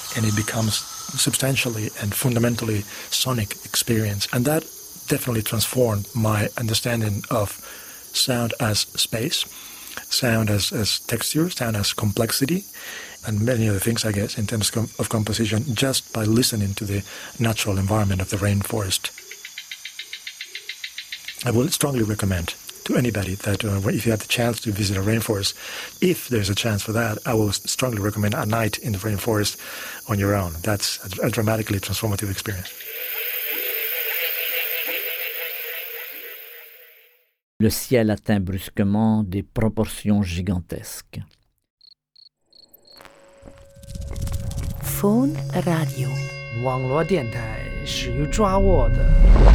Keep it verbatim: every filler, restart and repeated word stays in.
and it becomes substantially and fundamentally sonic experience. And that definitely transformed my understanding of sound as space, sound as, as texture, sound as complexity, and many other things, I guess, in terms of composition, just by listening to the natural environment of the rainforest. I will strongly recommend to anybody that uh, if you have the chance to visit a rainforest, if there's a chance for that, I will strongly recommend a night in the rainforest on your own. That's a, a dramatically transformative experience. Le ciel atteint brusquement des proportions gigantesques. Phone Radio 网络电台始于抓握的